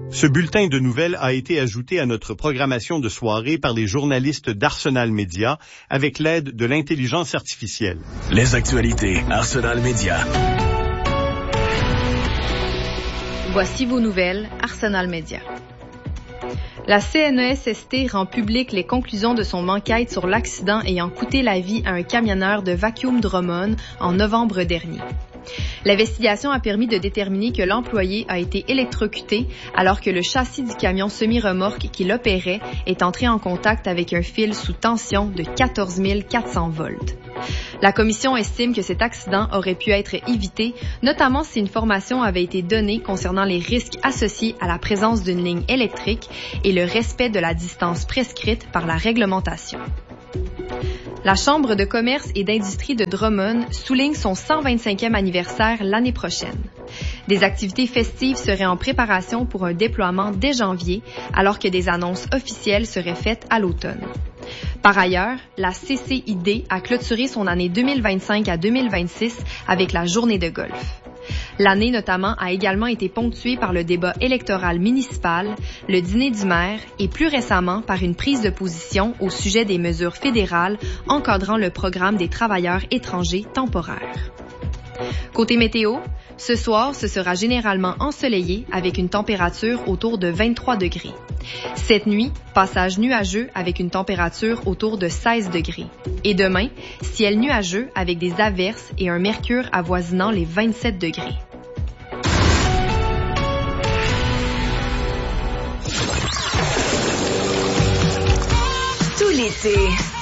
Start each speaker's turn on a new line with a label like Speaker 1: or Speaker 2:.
Speaker 1: Ce bulletin de nouvelles a été ajouté à notre programmation de soirée par les journalistes d'Arsenal Media avec l'aide de l'intelligence artificielle.
Speaker 2: Les actualités Arsenal Media.
Speaker 3: Voici vos nouvelles Arsenal Media. La CNESST rend publiques les conclusions de son enquête sur l'accident ayant coûté la vie à un camionneur de Vacuum Drummond en novembre dernier. L'investigation a permis de déterminer que l'employé a été électrocuté alors que le châssis du camion semi-remorque qui l'opérait est entré en contact avec un fil sous tension de 14 400 volts. La commission estime que cet accident aurait pu être évité, notamment si une formation avait été donnée concernant les risques associés à la présence d'une ligne électrique et le respect de la distance prescrite par la réglementation. La Chambre de commerce et d'industrie de Drummond souligne son 125e anniversaire l'année prochaine. Des activités festives seraient en préparation pour un déploiement dès janvier, alors que des annonces officielles seraient faites à l'automne. Par ailleurs, la CCID a clôturé son année 2025 à 2026 avec la journée de golf. L'année notamment a également été ponctuée par le débat électoral municipal, le dîner du maire et plus récemment par une prise de position au sujet des mesures fédérales encadrant le programme des travailleurs étrangers temporaires. Côté météo, ce soir, ce sera généralement ensoleillé avec une température autour de 23 degrés. Cette nuit, passage nuageux avec une température autour de 16 degrés. Et demain, ciel nuageux avec des averses et un mercure avoisinant les 27 degrés.
Speaker 4: Tout l'été,